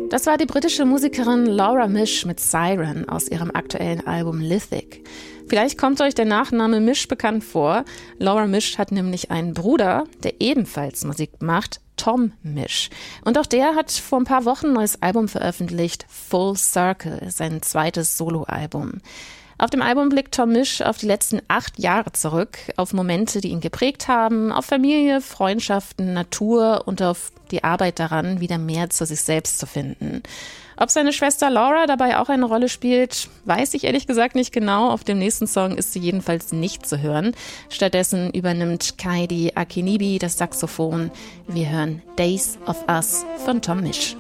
Das war die britische Musikerin Laura Mish mit Siren aus ihrem aktuellen Album Lithic. Vielleicht kommt euch der Nachname Mish bekannt vor. Laura Mish hat nämlich einen Bruder, der ebenfalls Musik macht, Tom Mish. Und auch der hat vor ein paar Wochen ein neues Album veröffentlicht, Full Circle, sein zweites Soloalbum. Auf dem Album blickt Tom Mish auf die letzten 8 Jahre zurück, auf Momente, die ihn geprägt haben, auf Familie, Freundschaften, Natur und auf die Arbeit daran, wieder mehr zu sich selbst zu finden. Ob seine Schwester Laura dabei auch eine Rolle spielt, weiß ich ehrlich gesagt nicht genau. Auf dem nächsten Song ist sie jedenfalls nicht zu hören. Stattdessen übernimmt Kaidi Akinibi das Saxophon. Wir hören Days of Us von Tom Mish.